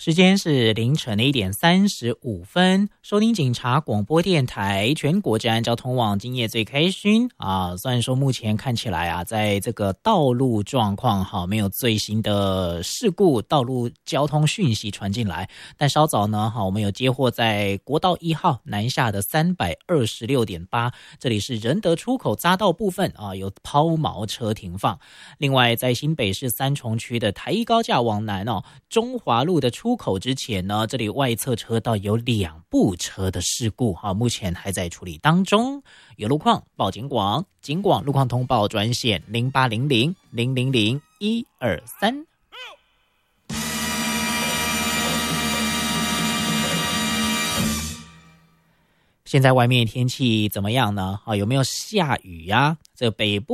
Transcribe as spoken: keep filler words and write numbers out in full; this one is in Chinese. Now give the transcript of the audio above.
时间是凌晨的一点三十五分，收听警察广播电台全国治安交通网，今夜最开心啊！虽然说目前看起来啊，在这个道路状况哈没有最新的事故道路交通讯息传进来，但稍早呢哈，我们有接获在国道一号南下的三百二十六点八，这里是仁德出口匝道部分啊，有抛锚车停放。另外，在新北市三重区的台一高架往南哦，中华路的出口之前呢，这里外侧车道有两部车的事故哈，目前还在处理当中。有路况报警广，警广路况通报专线零八零零零零零一二三。现在外面天气怎么样呢？啊，有没有下雨呀？这北部